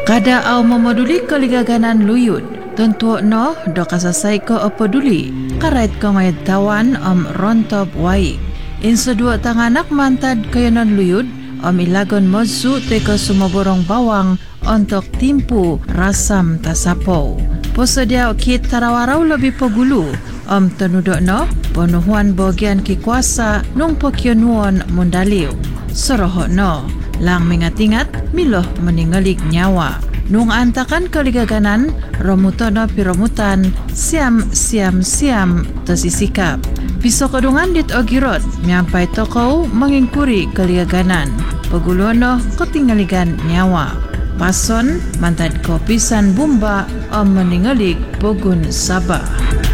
Kada au memoduli keligaganan luyut, tentu no do kasasai ko peduli, karait ko ngay tawan rontop waik. Inso dua tanganak mantad kayanan luyut, ilagon mozu teka sumaborong bawang untuk timpu rasam tasapo. Posedia kit tarawarau lebih pegulu, tenudok no, penuhuan bagian ki kuasa nung pokyonuan mundaliw. Sorohok no, lang mengat-ingat miloh meningalik nyawa. Nung antakan keligaganan, romutono piromutan, siam tesisikap. Piso kedungan dit ogirot, nyampai tokau mengingkuri keligaganan. Pegulono ketinggaligan nyawa. Pason mantad kopisan bumba meningalik pogun sabah.